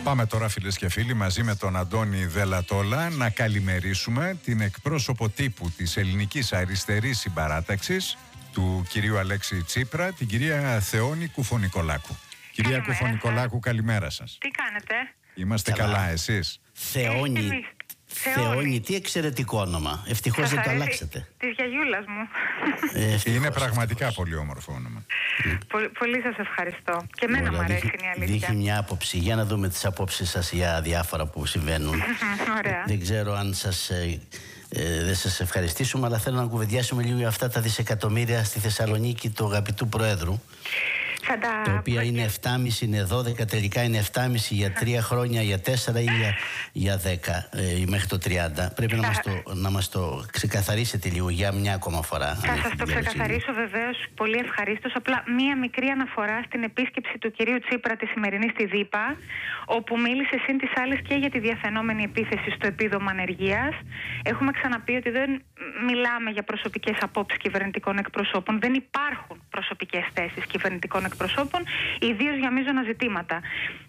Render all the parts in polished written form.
Πάμε τώρα, φίλες και φίλοι, μαζί με τον Αντώνη Δελατόλα να καλημερίσουμε την εκπρόσωπο τύπου της ελληνικής αριστερής συμπαράταξης του κυρίου Αλέξη Τσίπρα, την κυρία Θεόνη Κουφονικολάκου. Κυρία Κουφονικολάκου, καλημέρα σας. Τι κάνετε? Είμαστε καλά, εσείς? Θεόνη, τι εξαιρετικό όνομα. Ευτυχώς δεν το αλλάξατε. Της γιαγιούλας μου. Είναι πραγματικά πολύ όμορφο όνομα. Πολύ σας ευχαριστώ. Και εμένα μου αρέσει, είναι η αλήθεια. Δείχνει μια άποψη. Για να δούμε τις απόψεις σας για διάφορα που συμβαίνουν. Ωραία. Δεν ξέρω αν δεν σας ευχαριστήσουμε, αλλά θέλω να κουβεντιάσουμε λίγο για αυτά τα δισεκατομμύρια στη Θεσσαλονίκη του αγαπητού Προέδρου. Τα οποία είναι 7,5, είναι 12, τελικά είναι 7,5 για 3 χρόνια, για 4 ή για 10 μέχρι το 30. Πρέπει να μας το ξεκαθαρίσετε λίγο για μια ακόμα φορά. Θα σας το ξεκαθαρίσω βεβαίως πολύ ευχαρίστως. Απλά μία μικρή αναφορά στην επίσκεψη του κυρίου Τσίπρα τη σημερινή στη ΔΥΠΑ, όπου μίλησε συν τις άλλες και για τη διαφαινόμενη επίθεση στο επίδομα ανεργίας. Έχουμε ξαναπεί ότι δεν μιλάμε για προσωπικές απόψεις κυβερνητικών εκπροσώπων. Δεν υπάρχουν προσωπικές θέσεις κυβερνητικών εκπροσώπων, ιδίως για μείζωνα ζητήματα.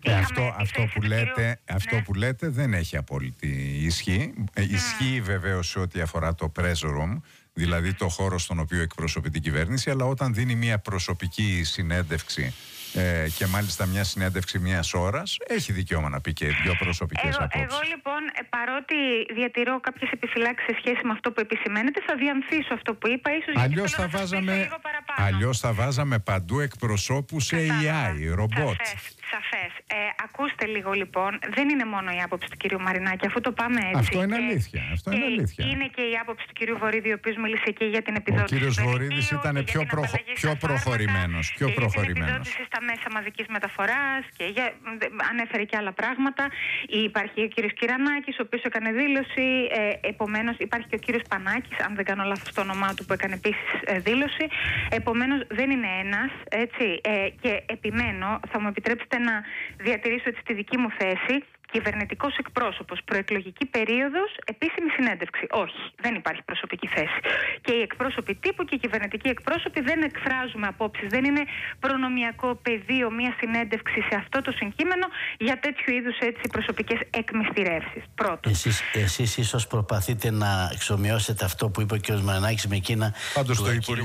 Αυτό που λέτε δεν έχει απόλυτη ισχύ. Ισχύει βεβαίως σε ό,τι αφορά το press room, δηλαδή το χώρο στον οποίο εκπροσωπεί την κυβέρνηση, αλλά όταν δίνει μια προσωπική συνέντευξη και μάλιστα μια συνέντευξη μιας ώρας, έχει δικαίωμα να πει και δύο προσωπικές απόψεις. Εγώ λοιπόν, παρότι διατηρώ κάποιες επιφυλάξεις σε σχέση με αυτό που επισημαίνεται, θα διανθίσω αυτό που είπα, ίσως αλλιώς θα βάζαμε παντού εκπροσώπους AI, ρομπότ. Σαφές. Ακούστε λίγο λοιπόν, δεν είναι μόνο η άποψη του κυρίου Μαρινάκη, αφού το πάμε έτσι. Αυτό είναι αλήθεια. Είναι και η άποψη του κυρίου Βορίδη, ο οποίος μίλησε και για την επιδότηση. Ο κύριος Βορίδης ήταν πιο προχωρημένος. Και για την επιδότηση στα μέσα μαζικής μεταφοράς και ανέφερε και άλλα πράγματα. Υπάρχει ο κύριος Κυρανάκης, ο οποίος έκανε δήλωση. Επομένως, υπάρχει και ο κύριος Πανάκης, αν δεν κάνω λάθος το όνομά του, που έκανε επίσης δήλωση. Επομένως, δεν είναι ένας. Έτσι. Και επιμένω, θα μου επιτρέψετε να διατηρήσω έτσι τη δική μου θέση. Κυβερνητικός εκπρόσωπος, προεκλογική περίοδος, επίσημη συνέντευξη. Όχι, δεν υπάρχει προσωπική θέση. Και οι εκπρόσωποι τύπου και οι κυβερνητικοί εκπρόσωποι δεν εκφράζουμε απόψεις. Δεν είναι προνομιακό πεδίο μια συνέντευξη σε αυτό το συγκείμενο για τέτοιου είδους προσωπικές εκμυστηρεύσεις. Πρώτον. Εσείς ίσως προπαθείτε να εξομοιώσετε αυτό που είπε ο κ. Μαρινάκης με εκείνα. Πάντως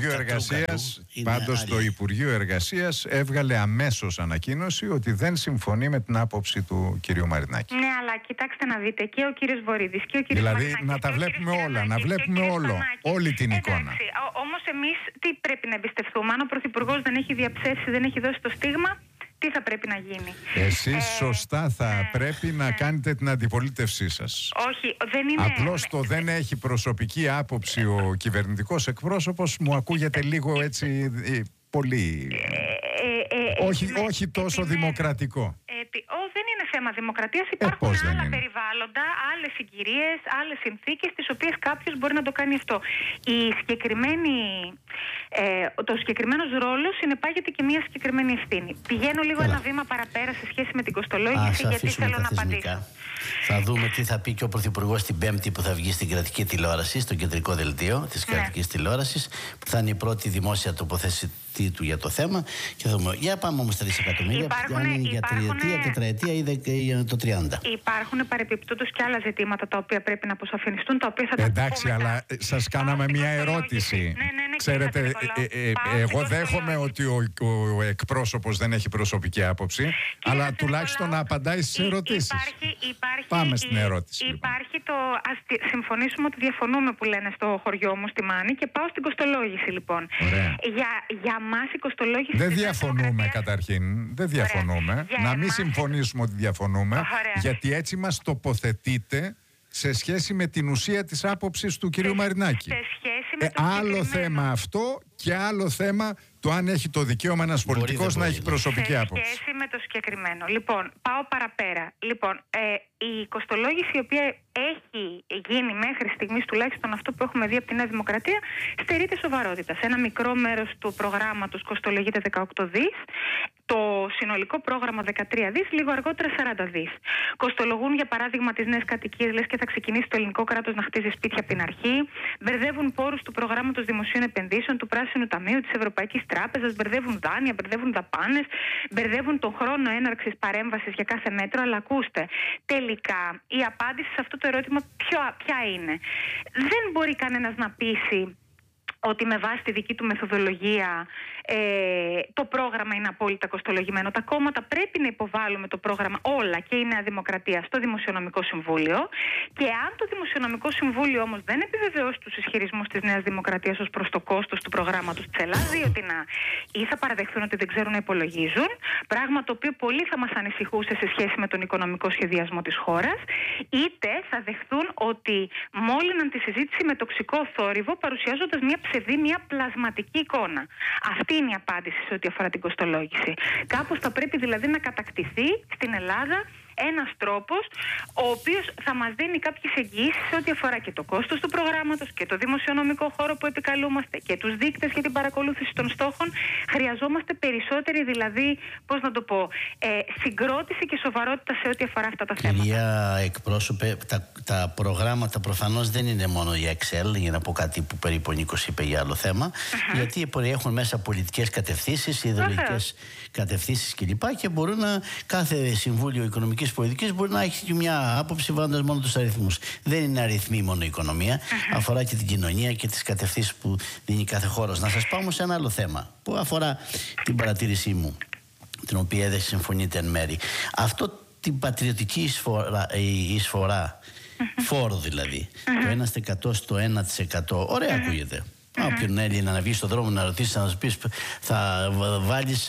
το Υπουργείο Εργασίας έβγαλε αμέσως ανακοίνωση ότι δεν συμφωνεί με την άποψη του κ. Μαρινάκη. Ναι, αλλά κοιτάξτε να δείτε, και ο κύριος Βορίδης και ο κύριος Δηλαδή Μαρινάκης, να τα βλέπουμε όλα, να βλέπουμε όλη την εικόνα. Όμως εμείς τι πρέπει να εμπιστευτούμε? Αν ο Πρωθυπουργός δεν έχει διαψεύσει, δεν έχει δώσει το στίγμα, τι θα πρέπει να γίνει? Εσείς σωστά θα πρέπει να κάνετε την αντιπολίτευσή σας. Όχι, δεν είναι. Απλώς το δεν έχει προσωπική άποψη ο κυβερνητικός εκπρόσωπος μου ακούγεται λίγο έτσι πολύ... όχι τόσο δημοκρατικό. Δεν είναι θέμα δημοκρατίας. Υπάρχουν άλλα περιβάλλοντα, άλλες συγκυρίες, άλλες συνθήκες, τις οποίες κάποιος μπορεί να το κάνει αυτό. Το συγκεκριμένος ρόλος συνεπάγεται και μια συγκεκριμένη ευθύνη. Πηγαίνω λίγο ένα βήμα παραπέρα σε σχέση με την κοστολόγηση, γιατί θέλω να απαντήσω. Θα δούμε τι θα πει και ο Πρωθυπουργός την Πέμπτη που θα βγει στην κρατική τηλεόραση, στο κεντρικό δελτίο της κρατικής τηλεόρασης, που θα είναι η πρώτη δημόσια τοποθέτηση του για το θέμα. Και θα δούμε. Για πάμε όμως τα δισεκατομμύρια. Αν είναι για τριετία, τετραετία ή για το 30. Υπάρχουν παρεπιπτόντως και άλλα ζητήματα τα οποία πρέπει να αποσαφινιστούν, τα οποία θα τα πούμε. Εντάξει, αλλά σας κάναμε μια ερώτηση. Ξέρετε, εγώ δέχομαι ότι ο εκπρόσωπος δεν έχει προσωπική άποψη, αλλά τουλάχιστον να απαντάει στις ερωτήσεις. Πάμε στην ερώτηση. Υπάρχει ας συμφωνήσουμε ότι διαφωνούμε που λένε στο χωριό μου, στη Μάνη, και πάω στην κοστολόγηση λοιπόν. Για μας η κοστολόγηση... Δεν διαφωνούμε καταρχήν. Δεν διαφωνούμε. Να μην συμφωνήσουμε ότι διαφωνούμε, γιατί έτσι μας τοποθετείτε σε σχέση με την ουσία της άποψης του κυρίου Μαρινάκη. Άλλο θέμα αυτό και άλλο θέμα το αν έχει το δικαίωμα ένας πολιτικός να έχει προσωπική άποψη. Σε σχέση με το συγκεκριμένο. Λοιπόν, πάω παραπέρα. Λοιπόν, η κοστολόγηση η οποία έχει γίνει μέχρι στιγμής, τουλάχιστον αυτό που έχουμε δει από τη Νέα Δημοκρατία, στερείται σοβαρότητας. Ένα μικρό μέρος του προγράμματος κοστολογείται 18 δις, το συνολικό πρόγραμμα 13 δις, λίγο αργότερα 40 δις. Κοστολογούν για παράδειγμα τις νέες κατοικίες, λες και θα ξεκινήσει το ελληνικό κράτος να χτίζει σπίτια από την αρχή. Μπερδεύουν πόρους του προγράμματος δημοσίων επενδύσεων, του Πράσινου Ταμείου, της Ευρωπαϊκής Τράπεζας, μπερδεύουν δάνεια, μπερδεύουν δαπάνες, μπερδεύουν τον χρόνο έναρξης παρέμβασης για κάθε μέτρο. Αλλά ακούστε, τελικά η απάντηση σε αυτό το ερώτημα ποια είναι? Δεν μπορεί κανένας να πείσει ότι με βάση τη δική του μεθοδολογία το πρόγραμμα είναι απόλυτα κοστολογημένο. Τα κόμματα πρέπει να υποβάλουμε το πρόγραμμα όλα και η Νέα Δημοκρατία στο Δημοσιονομικό Συμβούλιο, και αν το Δημοσιονομικό Συμβούλιο όμως δεν επιβεβαιώσει τους ισχυρισμούς της Νέας Δημοκρατίας ως προς το κόστος του προγράμματος της Ελλάδας, διότι ή θα παραδεχθούν ότι δεν ξέρουν να υπολογίζουν, πράγμα το οποίο πολύ θα μας ανησυχούσε σε σχέση με τον οικονομικό σχεδιασμό της χώρας, είτε θα δεχθούν ότι μόλυναν τη συζήτηση με τοξικό θόρυβο, παρουσιάζοντας μια μια πλασματική εικόνα. Αυτή είναι η απάντηση σε ό,τι αφορά την κοστολόγηση. Κάπως θα πρέπει δηλαδή να κατακτηθεί στην Ελλάδα ένας τρόπος ο οποίος θα μας δίνει κάποιες εγγυήσεις σε ό,τι αφορά και το κόστος του προγράμματος και το δημοσιονομικό χώρο που επικαλούμαστε και τους δείκτες για την παρακολούθηση των στόχων. Χρειαζόμαστε περισσότερη, δηλαδή, πώς να το πω, συγκρότηση και σοβαρότητα σε ό,τι αφορά αυτά τα θέματα. Κυρία εκπρόσωπε, τα προγράμματα προφανώς δεν είναι μόνο για Excel, για να πω κάτι που περίπου ο Νίκος είπε για άλλο θέμα, γιατί περιέχουν μέσα πολιτικές κατευθύνσεις, ιδεολογικές κατευθύνσεις κλπ. Και μπορούν να, κάθε Συμβούλιο Οικονομικής Πολιτικής μπορεί να έχει και μια άποψη βάζοντας μόνο τους αριθμούς. Δεν είναι αριθμοί μόνο η οικονομία, αφορά και την κοινωνία και τις κατευθύνσεις που δίνει κάθε χώρος. Να σας πάω όμως σε ένα άλλο θέμα που αφορά την παρατήρησή μου, την οποία δεν συμφωνείτε εν μέρη. Αυτό την πατριωτική εισφορά, φόρο δηλαδή, το 1% στο 1%, ωραία ακούγεται. Όποιον Έλληνα να βγει στον δρόμο να ρωτήσει, να σου πει, θα βάλεις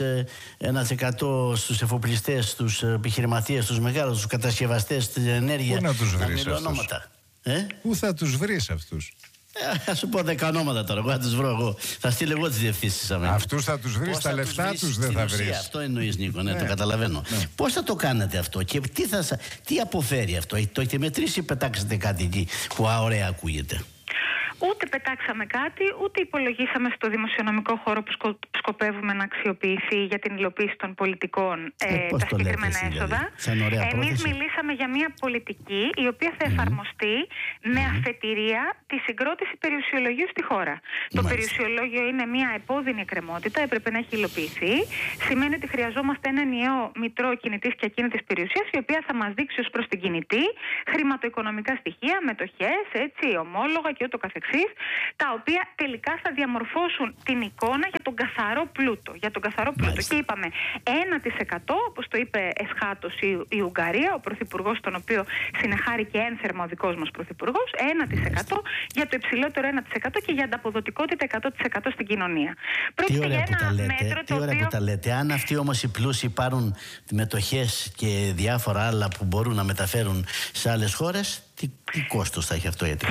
1% στους εφοπλιστές, στους επιχειρηματίες, στους μεγάλους, στους κατασκευαστές, στην ενέργεια. Πού να τους βρεις αυτούς? Πού θα τους βρεις αυτούς? Θα σου πω 10 ονόματα τώρα, εγώ θα τους βρω εγώ. Θα στείλω εγώ τις διευθύνσεις αμέσως. Αυτούς θα τους βρεις, τα λεφτά τους δεν θα βρεις. Αυτό εννοείς, Νίκο, ναι, το καταλαβαίνω. Πώς θα το κάνετε αυτό και τι αποφέρει αυτό? Το έχετε μετρήσει ή πετάξετε κάτι εκεί που ωραία ακούγεται? Ούτε πετάξαμε κάτι, ούτε υπολογίσαμε στο δημοσιονομικό χώρο που σκοπεύουμε να αξιοποιηθεί για την υλοποίηση των πολιτικών τα συγκεκριμένα έσοδα. Εμείς μιλήσαμε για μια πολιτική η οποία θα εφαρμοστεί με αφετηρία τη συγκρότηση περιουσιολογίου στη χώρα. Το περιουσιολόγιο είναι μια επώδυνη εκκρεμότητα, έπρεπε να έχει υλοποιηθεί. Σημαίνει ότι χρειαζόμαστε ένα ενιαίο μητρό κινητής και ακίνητης περιουσίας, η οποία θα μας δείξει ως προς την κινητή χρηματοοικονομικά στοιχεία, μετοχές, ομόλογα και ούτω καθεξής, τα οποία τελικά θα διαμορφώσουν την εικόνα για τον καθαρό πλούτο. Και είπαμε 1%, όπως το είπε εσχάτως η Ουγγαρία, ο πρωθυπουργός, τον οποίο συνεχάρει και ένθερμα ο δικός μας πρωθυπουργός, 1% για το υψηλότερο 1% και για ανταποδοτικότητα 100% στην κοινωνία. Πρόκειται για ένα μέτρο το οποίο... που τα λέτε. Αν αυτοί όμως οι πλούσιοι πάρουν μετοχές και διάφορα άλλα που μπορούν να μεταφέρουν σε άλλες χώρες, τι κόστος θα έχει αυτό για την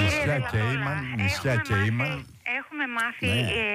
νησιά και ήμαν? Έχουμε μάθει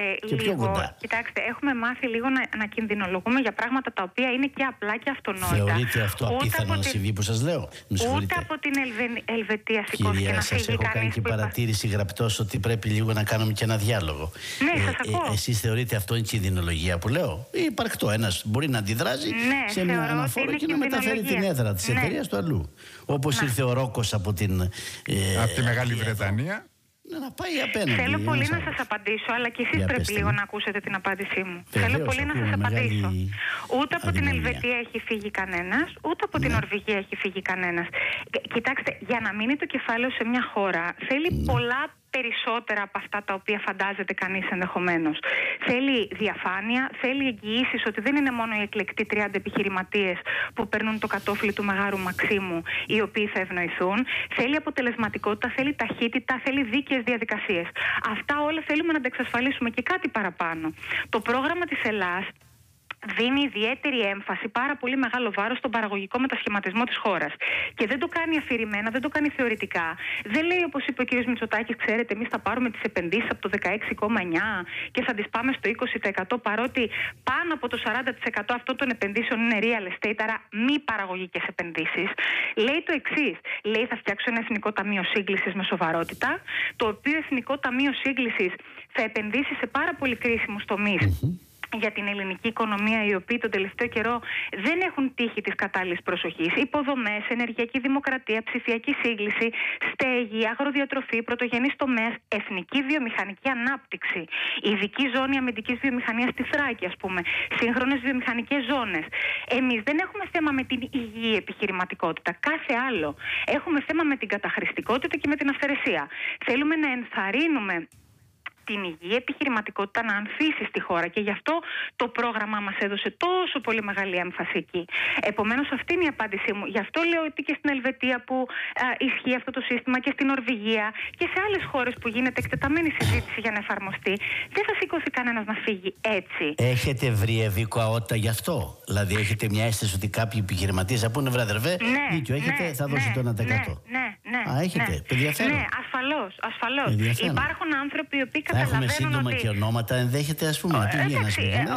λίγο. Κοιτάξτε, έχουμε μάθει λίγο να κινδυνολογούμε για πράγματα τα οποία είναι και απλά και αυτονόητα. Θεωρείτε αυτό απίθανο να συμβεί που σας λέω? Ούτε από την Ελβετία σηκώθηκε να φύγει κανείς. Σας έχω κάνει και παρατήρηση γραπτός ότι πρέπει λίγο να κάνουμε και ένα διάλογο. Ναι, σας ακούω. Εσείς θεωρείτε αυτό είναι κινδυνολογία που λέω? Ή υπαρκτό? Ένας μπορεί να αντιδράσει σε μια αναφορά και να μεταφέρει την έδρα της εταιρείας του αλλού. Όπως ήρθε ο Ρόκος από τη Μεγάλη Βρετανία. Να πάει απέναντι. Θέλω πολύ να σας απαντήσω, αλλά και εσείς πρέπει λίγο να ακούσετε την απάντησή μου. Θέλω πολύ να σας απαντήσω. Ούτε από την Ελβετία έχει φύγει κανένας, ούτε από την Νορβηγία έχει φύγει κανένας. Κοιτάξτε, για να μείνει το κεφάλαιο σε μια χώρα θέλει πολλά περισσότερα από αυτά τα οποία φαντάζεται κανείς ενδεχομένως. Θέλει διαφάνεια, θέλει εγγυήσεις ότι δεν είναι μόνο οι εκλεκτοί 30 επιχειρηματίες που περνούν το κατόφλι του Μεγάρου Μαξίμου οι οποίοι θα ευνοηθούν. Θέλει αποτελεσματικότητα, θέλει ταχύτητα, θέλει δίκαιες διαδικασίες. Αυτά όλα θέλουμε να τα εξασφαλίσουμε και κάτι παραπάνω. Το πρόγραμμα της Ελλάς δίνει ιδιαίτερη έμφαση, πάρα πολύ μεγάλο βάρος στον παραγωγικό μετασχηματισμό της χώρας. Και δεν το κάνει αφηρημένα, δεν το κάνει θεωρητικά. Δεν λέει, όπως είπε ο κ. Μητσοτάκης, ξέρετε, εμείς θα πάρουμε τις επενδύσεις από το 16,9% και θα τις πάμε στο 20%, παρότι πάνω από το 40% αυτών των επενδύσεων είναι real estate, άρα μη παραγωγικές επενδύσεις. Λέει το εξής. Λέει, θα φτιάξω ένα εθνικό ταμείο σύγκλησης με σοβαρότητα, το οποίο εθνικό ταμείο σύγκλησης θα επενδύσει σε πάρα πολύ κρίσιμους τομείς για την ελληνική οικονομία, οι οποίοι τον τελευταίο καιρό δεν έχουν τύχει της κατάλληλης προσοχής. Υποδομές, ενεργειακή δημοκρατία, ψηφιακή σύγκληση, στέγη, αγροδιατροφή, πρωτογενής τομέας, εθνική βιομηχανική ανάπτυξη, ειδική ζώνη αμυντικής βιομηχανίας στη Θράκη, ας πούμε, σύγχρονες βιομηχανικές ζώνες. Εμείς δεν έχουμε θέμα με την υγιή επιχειρηματικότητα. Κάθε άλλο. Έχουμε θέμα με την καταχρηστικότητα και με την αυθαιρεσία. Θέλουμε να ενθαρρύνουμε την υγιή επιχειρηματικότητα να ανθίσει στη χώρα και γι' αυτό το πρόγραμμά μας έδωσε τόσο πολύ μεγάλη έμφαση εκεί. Επομένως, αυτή είναι η απάντησή μου. Γι' αυτό λέω ότι και στην Ελβετία που ισχύει αυτό το σύστημα και στην Νορβηγία και σε άλλες χώρες που γίνεται εκτεταμένη συζήτηση για να εφαρμοστεί, δεν θα σηκωθεί κανένας να φύγει έτσι. Έχετε βρει Ευήκο αότητα γι' αυτό? Δηλαδή, έχετε μια αίσθηση ότι κάποιοι επιχειρηματίες θα πούνε, βραδερβέ, δίκιο έχετε, θα δώσετε το 1%. Ναι, έχετε. Ναι, ασφαλώς. Υπάρχουν άνθρωποι οι οποίοι θα έχουμε σύντομα και ονόματα, ενδέχεται, ας πούμε, να πει ένας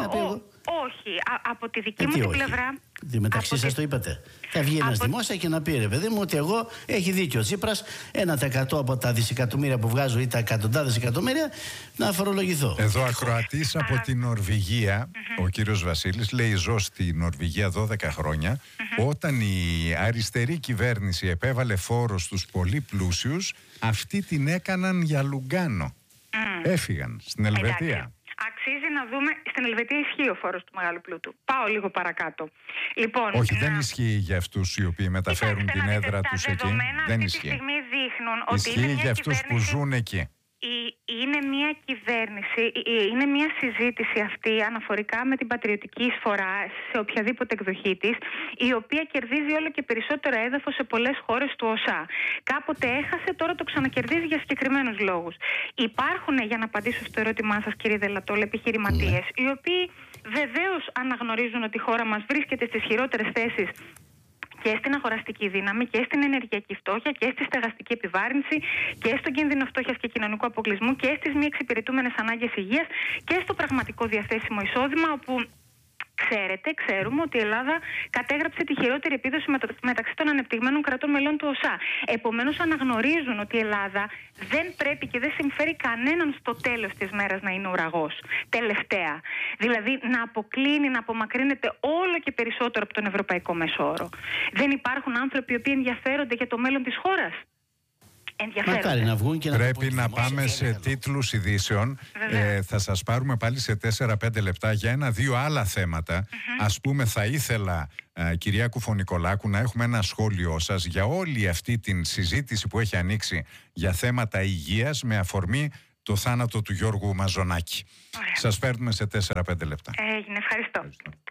όχι, από τη δική μου την πλευρά. Μεταξύ σας το είπατε. Θα βγει ένας δημόσια και να πει, ρε παιδί μου, ότι εγώ έχει δίκιο ο Τσίπρας, 1% από τα δισεκατομμύρια που βγάζω ή τα εκατοντάδες εκατομμύρια να φορολογηθώ. Εδώ ακροατής από την Νορβηγία, ο κύριος Βασίλης, λέει: ζω στη Νορβηγία 12 χρόνια. Όταν η αριστερή κυβέρνηση επέβαλε φόρο στους πολύ πλούσιους, αυτοί την έκαναν για Λουγκάνο. Έφυγαν στην Ελβετία. Αξίζει να δούμε. Στην Ελβετία ισχύει ο φόρος του μεγάλου πλούτου. Πάω λίγο παρακάτω. Λοιπόν, όχι, δεν ισχύει για αυτούς οι οποίοι μεταφέρουν την έδρα τους εκεί. Δεν ισχύει. Αυτή τη στιγμή δείχνουν ότι ισχύει για αυτούς που ζουν εκεί. Είναι μια κυβέρνηση, είναι μια συζήτηση αυτή αναφορικά με την πατριωτική εισφορά σε οποιαδήποτε εκδοχή της, η οποία κερδίζει όλο και περισσότερο έδαφος σε πολλές χώρες του ΟΣΑ. Κάποτε έχασε, τώρα το ξανακερδίζει για συγκεκριμένους λόγους. Υπάρχουν, για να απαντήσω στο ερώτημά σας, κύριε Δελατόλ, επιχειρηματίες, οι οποίοι βεβαίως αναγνωρίζουν ότι η χώρα μας βρίσκεται στις χειρότερες θέσεις και στην αγοραστική δύναμη και στην ενεργειακή φτώχεια και στη στεγαστική επιβάρυνση και στον κίνδυνο φτώχειας και κοινωνικού αποκλεισμού και στις μη εξυπηρετούμενες ανάγκες υγείας και στο πραγματικό διαθέσιμο εισόδημα, όπου ξέρουμε ότι η Ελλάδα κατέγραψε τη χειρότερη επίδοση μεταξύ των ανεπτυγμένων κρατών μελών του ΟΣΑ. Επομένως, αναγνωρίζουν ότι η Ελλάδα δεν πρέπει και δεν συμφέρει κανέναν στο τέλος της μέρας να είναι ουραγός. Τελευταία. Δηλαδή, να αποκλίνει, να απομακρύνεται όλο και περισσότερο από τον ευρωπαϊκό μέσο όρο. Δεν υπάρχουν άνθρωποι οι οποίοι ενδιαφέρονται για το μέλλον της χώρας. Μακάρι να βγουν και να πρέπει να πάμε σε τίτλους ειδήσεων. Θα σας πάρουμε πάλι σε 4-5 λεπτά για 1-2 άλλα θέματα. Ας πούμε, θα ήθελα, κυρία Κουφωνικολάκου, να έχουμε ένα σχόλιο σας για όλη αυτή την συζήτηση που έχει ανοίξει για θέματα υγείας με αφορμή το θάνατο του Γιώργου Μαζονάκη. Σας παίρνουμε σε 4-5 λεπτά. Έγινε, ευχαριστώ.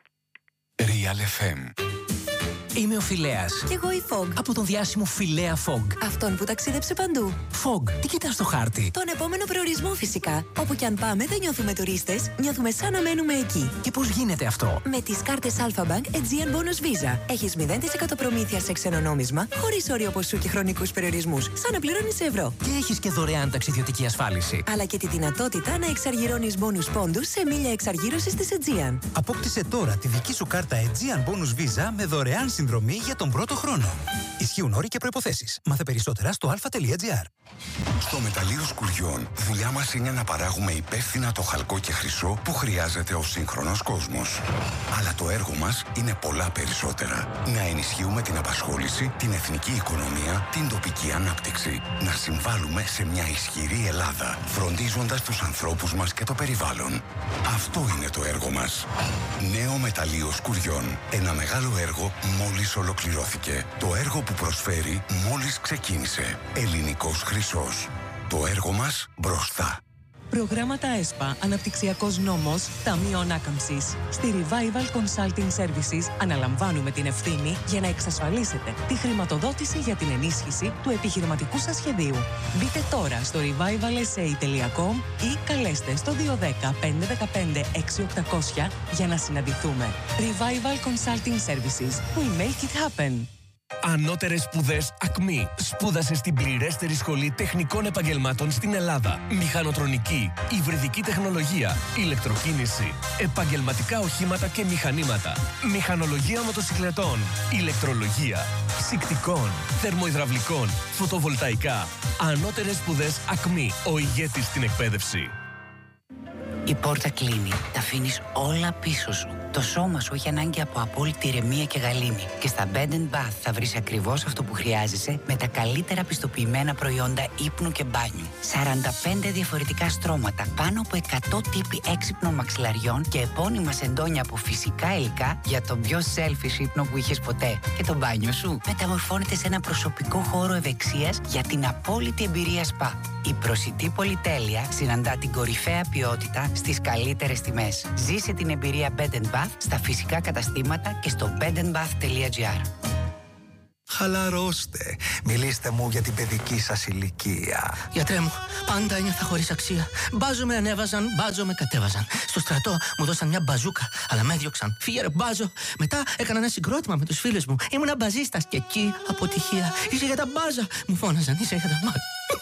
Real FM. Είμαι ο Φιλέας. Κι εγώ η Fog. Από τον διάσημο Φιλέα Fog. Αυτόν που ταξίδεψε παντού. Fog, τι κοιτάς στο χάρτη? Τον επόμενο προορισμό φυσικά. Όπου κι αν πάμε δεν νιώθουμε τουρίστες, νιώθουμε σαν να μένουμε εκεί. Και πώς γίνεται αυτό? Με τις κάρτες Alpha Bank Aegean Bonus Visa. Έχεις 0% προμήθεια σε ξένο νόμισμα, χωρίς όριο ποσού και χρονικούς περιορισμούς, σαν να πληρώνεις ευρώ. Και έχεις και δωρεάν ταξιδιωτική ασφάλιση. Αλλά και τη δυνατότητα να εξαργυρώνεις bonus πόντους σε μίλια εξαργύρωσης της Aegean. Απόκτησε τώρα τη δική σου κάρτα Aegean Bonus Visa με δωρεάν συνδρομή για τον πρώτο χρόνο. Ισχύουν όροι και προϋποθέσεις. Μάθε περισσότερα στο alpha.gr. Στο Μεταλλείο Σκουριών, δουλειά μας είναι να παράγουμε υπεύθυνα το χαλκό και χρυσό που χρειάζεται ο σύγχρονος κόσμος. Αλλά το έργο μας είναι πολλά περισσότερα. Να ενισχύουμε την απασχόληση, την εθνική οικονομία, την τοπική ανάπτυξη. Να συμβάλλουμε σε μια ισχυρή Ελλάδα, φροντίζοντας τους ανθρώπους μας και το περιβάλλον. Αυτό είναι το έργο μας. Νέο Μεταλλείο Σκουριών. Ένα μεγάλο έργο μόλις ολοκληρώθηκε. Το έργο που προσφέρει μόλις ξεκίνησε. Ελληνικός χρυσός. Το έργο μας μπροστά. Προγράμματα ΕΣΠΑ, Αναπτυξιακός Νόμος, Ταμείο Ανάκαμψης. Στη Revival Consulting Services αναλαμβάνουμε την ευθύνη για να εξασφαλίσετε τη χρηματοδότηση για την ενίσχυση του επιχειρηματικού σας σχεδίου. Μπείτε τώρα στο revivalsa.com ή καλέστε στο 210 515 6800 για να συναντηθούμε. Revival Consulting Services. We make it happen. Ανώτερες σπουδές ΑΚΜΗ. Σπούδασε στην πληρέστερη σχολή τεχνικών επαγγελμάτων στην Ελλάδα. Μηχανοτρονική, υβριδική τεχνολογία, ηλεκτροκίνηση, επαγγελματικά οχήματα και μηχανήματα, μηχανολογία μοτοσυκλετών, ηλεκτρολογία, ψυκτικών, θερμοϊδραυλικών, φωτοβολταϊκά. Ανώτερες σπουδές ΑΚΜΗ. Ο ηγέτης στην εκπαίδευση. Η πόρτα κλείνει. Τα αφήνεις όλα πίσω σου. Το σώμα σου έχει ανάγκη από απόλυτη ηρεμία και γαλήνη. Και στα Bed & Bath θα βρεις ακριβώς αυτό που χρειάζεσαι με τα καλύτερα πιστοποιημένα προϊόντα ύπνου και μπάνιου. 45 διαφορετικά στρώματα, πάνω από 100 τύποι έξυπνων μαξιλαριών και επώνυμα σεντόνια από φυσικά υλικά για τον πιο selfish ύπνο που είχες ποτέ. Και το μπάνιο σου μεταμορφώνεται σε ένα προσωπικό χώρο ευεξίας για την απόλυτη εμπειρία σπα. Η προσιτή πολυτέλεια συναντά την κορυφαία ποιότητα στις καλύτερες τιμές. Ζήσε την εμπειρία Bed & Bath στα φυσικά καταστήματα και στο bedandbath.gr. Χαλαρώστε. Μιλήστε μου για την παιδική σας ηλικία. Γιατρέ μου, πάντα ένιωθα χωρίς αξία. Μπάζο με ανέβαζαν, μπάζο με κατέβαζαν. Στο στρατό μου δώσαν μια μπαζούκα, αλλά με έδιωξαν. Φύγε ρε μπάζο. Μετά έκανα ένα συγκρότημα με τους φίλους μου. Ήμουνα μπαζίστας και εκεί αποτυχία. Είσαι για τα μπάζα. Μου φώναζαν, είσαι για τα μπάζα.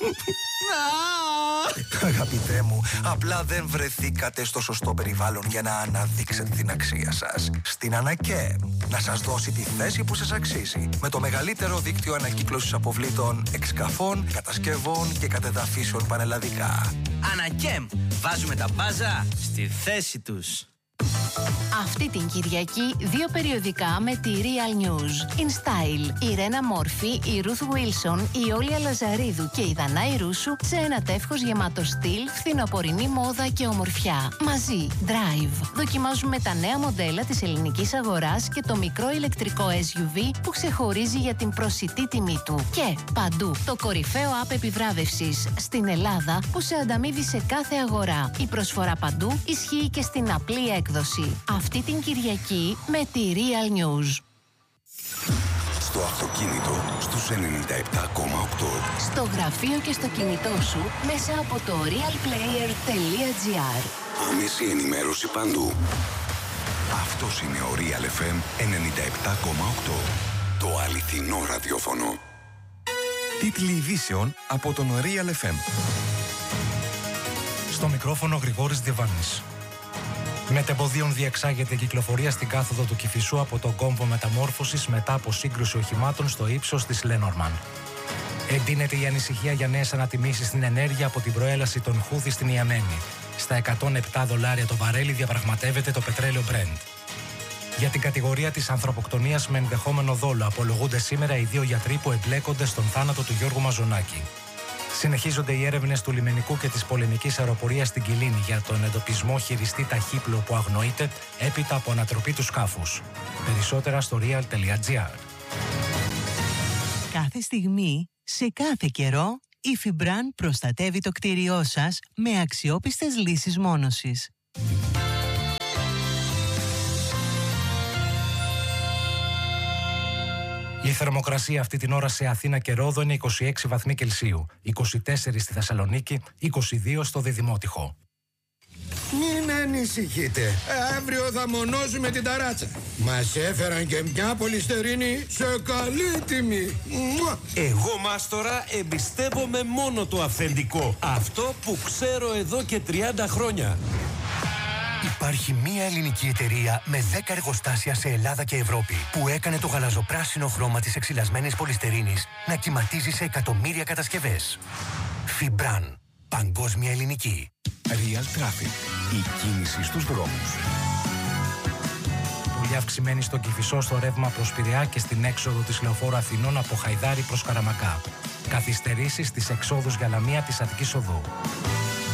Αγαπητέ μου, απλά δεν βρεθήκατε στο σωστό περιβάλλον για να αναδείξετε την αξία σας. Στην Ανακέμ, να σας δώσει τη θέση που σας αξίζει. Με το μεγαλύτερο δίκτυο ανακύκλωσης αποβλήτων, εξκαφών, κατασκευών και κατεδαφίσεων πανελλαδικά. Ανακέμ, βάζουμε τα μπάζα στη θέση τους. Αυτή την Κυριακή 2 περιοδικά με τη Real News. In Style, η Ρένα Μόρφη, η Ruth Wilson, η Όλια Λαζαρίδου και η Δανάη Ρούσου σε ένα τεύχος γεμάτο στυλ, φθινοπορεινή μόδα και ομορφιά. Μαζί, Drive. Δοκιμάζουμε τα νέα μοντέλα της ελληνικής αγοράς και το μικρό ηλεκτρικό SUV που ξεχωρίζει για την προσιτή τιμή του. Και παντού, το κορυφαίο app επιβράβευσης στην Ελλάδα που σε ανταμείβει σε κάθε αγορά. Η προσφορά παντού ισχύει και στην απλή έκδοση. Αυτή την Κυριακή με τη Real News. Στο αυτοκίνητο στους 97,8. Στο γραφείο και στο κινητό σου μέσα από το realplayer.gr. Άμεση ενημέρωση παντού. Αυτός είναι ο Real FM 97,8. Το αληθινό ραδιόφωνο. Τίτλοι ειδήσεων από τον Real FM. Στο μικρόφωνο Γρηγόρης Διβάνης. Μετεμποδίων διεξάγεται η κυκλοφορία στην κάθοδο του Κηφισού από τον κόμβο μεταμόρφωσης μετά από σύγκρουση οχημάτων στο ύψος της Λένορμαν. Εντείνεται η ανησυχία για νέες ανατιμήσεις στην ενέργεια από την προέλαση των Χούθι στην Ιεμένη. Στα $107 το βαρέλι διαπραγματεύεται το πετρέλαιο Brent. Για την κατηγορία της ανθρωποκτονίας με ενδεχόμενο δόλο απολογούνται σήμερα οι 2 γιατροί που εμπλέκονται στον θάνατο του Γιώργου Μαζονάκη. Συνεχίζονται οι έρευνες του λιμενικού και της πολεμικής αεροπορίας στην Κιλίνη για τον εντοπισμό χειριστή ταχύπλου που αγνοείται έπειτα από ανατροπή του σκάφους. Περισσότερα στο real.gr. Κάθε στιγμή, σε κάθε καιρό, η Fibran προστατεύει το κτίριό σας με αξιόπιστες λύσεις μόνωσης. Η θερμοκρασία αυτή την ώρα σε Αθήνα και Ρόδο είναι 26 βαθμοί Κελσίου, 24 στη Θεσσαλονίκη, 22 στο Διδημότυχο. Μην ανησυχείτε, αύριο θα μονώσουμε την ταράτσα. Μας έφεραν και μια πολυστερίνη σε καλή τιμή. Εγώ, Μάστορα, εμπιστεύομαι μόνο το αυθεντικό. Αυτό που ξέρω εδώ και 30 χρόνια. Υπάρχει μία ελληνική εταιρεία με 10 εργοστάσια σε Ελλάδα και Ευρώπη που έκανε το γαλαζοπράσινο χρώμα της εξυλασμένης πολυστερίνης να κυματίζει σε εκατομμύρια κατασκευές. Fibran. Παγκόσμια ελληνική. Real Traffic. Η κίνηση στους δρόμους. Πολύ αυξημένη στον Κηφισό στο ρεύμα προς Πειραιά και στην έξοδο της Λεωφόρου Αθηνών από Χαϊδάρι προς Καραμακά. Καθυστερήσεις στις εξόδους για Λαμία της Αττικής Οδού.